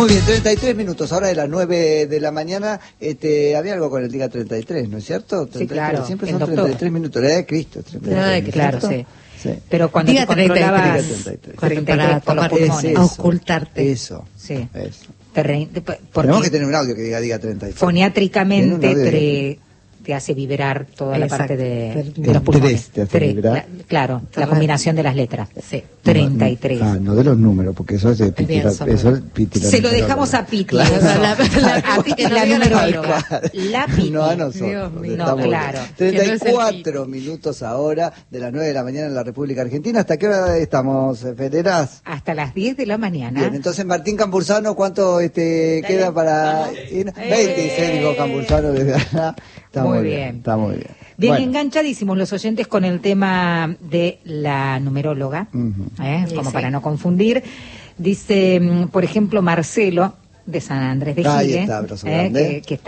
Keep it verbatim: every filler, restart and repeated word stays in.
Muy bien, treinta y tres minutos, ahora de las nueve de la mañana. Este, había algo con el día treinta y tres, ¿no es cierto? Sí, claro. Siempre son treinta y tres minutos, la edad de Cristo. treinta y tres, Nada de claro, sí. Sí. Pero cuando diga te controlabas treinta y tres, treinta y tres por los pulmones. A ocultarte. Eso. Sí. Eso. Terren... Tenemos que tener un audio que diga, diga treinta y tres. Foniátricamente te, te hace vibrar toda la parte de, de los pulmones. Te hace vibrar. La, claro, la combinación de la letra. Sí. treinta y tres. No, ah, no de los números, porque eso es de pitira, eso es pitira. Se lo dejamos a Piti. Claro. La, la, la, a Piti, la numeróloga. La Piti. No a nosotros. No, claro. treinta y cuatro minutos ahora, de las nueve de la mañana en la República Argentina. ¿Hasta qué hora estamos, Federás? Hasta las diez de la mañana. Bien, entonces Martín Cambursano, ¿cuánto este Dale, queda para...? Vamos. veintiséis, dijo Cambursano desde acá. Está muy, muy bien. bien. Está muy bien. Bien, bueno. Enganchadísimos los oyentes con el tema de la numeróloga, uh-huh. ¿eh? como sí, para sí. no confundir. Dice, por ejemplo, Marcelo, de San Andrés de Giles, Ahí está, eh, que, que está